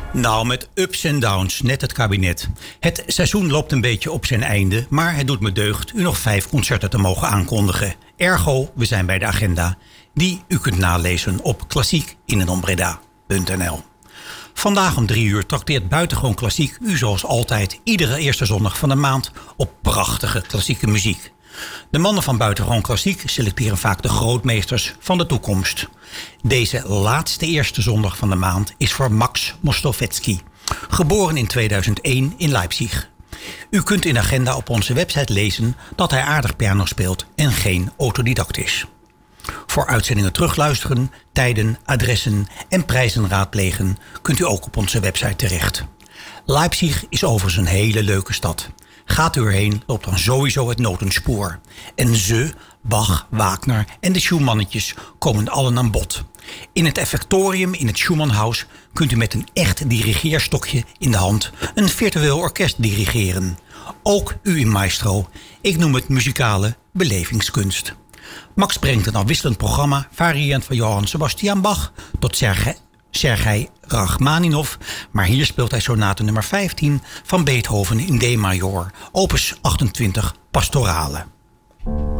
Nou, met ups en downs, net het kabinet. Het seizoen loopt een beetje op zijn einde, maar het doet me deugd u nog 5 concerten te mogen aankondigen. Ergo, we zijn bij de agenda, die u kunt nalezen op klassiekinendombreda.nl. Vandaag om 3 uur trakteert Buitengewoon Klassiek u zoals altijd iedere eerste zondag van de maand op prachtige klassieke muziek. De mannen van Buitengewoon Klassiek selecteren vaak de grootmeesters van de toekomst. Deze laatste eerste zondag van de maand is voor Max Mostovetski, geboren in 2001 in Leipzig. U kunt in de agenda op onze website lezen dat hij aardig piano speelt en geen autodidact is. Voor uitzendingen terugluisteren, tijden, adressen en prijzen raadplegen kunt u ook op onze website terecht. Leipzig is overigens een hele leuke stad. Gaat u erheen, loopt dan sowieso het notenspoor. En ze, Bach, Wagner en de Schumannetjes komen allen aan bod. In het effectorium in het Schumannhaus kunt u met een echt dirigeerstokje in de hand een virtueel orkest dirigeren. Ook u in Maestro. Ik noem het muzikale belevingskunst. Max brengt een afwisselend programma, variërend van Johann Sebastian Bach tot Sergei Rachmaninov, maar hier speelt hij sonate nummer 15 van Beethoven in D-major, opus 28 Pastorale.